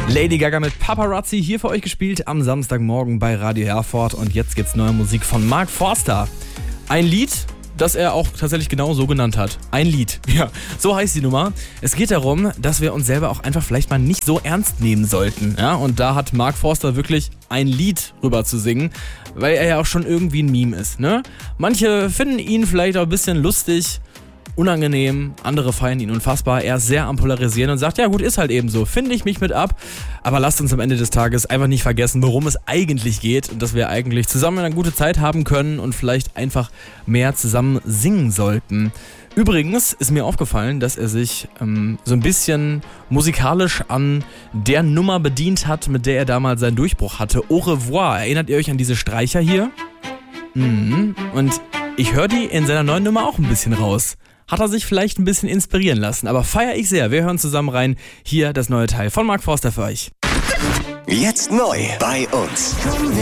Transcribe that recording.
Lady Gaga mit Paparazzi hier für euch gespielt am Samstagmorgen bei Radio Herford. Und jetzt gibt's neue Musik von Mark Forster. Ein Lied, das er auch tatsächlich genau so genannt hat. Ein Lied. Ja, so heißt die Nummer. Es geht darum, dass wir uns selber auch einfach vielleicht mal nicht so ernst nehmen sollten. Ja, und da hat Mark Forster wirklich ein Lied rüber zu singen, weil er ja auch schon irgendwie ein Meme ist, ne? Manche finden ihn vielleicht auch ein bisschen lustig, unangenehm, andere feiern ihn unfassbar. Er ist sehr am Polarisieren und sagt, ja gut, ist halt eben so, finde ich mich mit ab. Aber lasst uns am Ende des Tages einfach nicht vergessen, worum es eigentlich geht und dass wir eigentlich zusammen eine gute Zeit haben können und vielleicht einfach mehr zusammen singen sollten. Übrigens ist mir aufgefallen, dass er sich so ein bisschen musikalisch an der Nummer bedient hat, mit der er damals seinen Durchbruch hatte. Au revoir. Erinnert ihr euch an diese Streicher hier? Und ich höre die in seiner neuen Nummer auch ein bisschen raus. Hat er sich vielleicht ein bisschen inspirieren lassen, aber feiere ich sehr. Wir hören zusammen rein. Hier das neue Teil von Mark Forster für euch. Jetzt neu bei uns.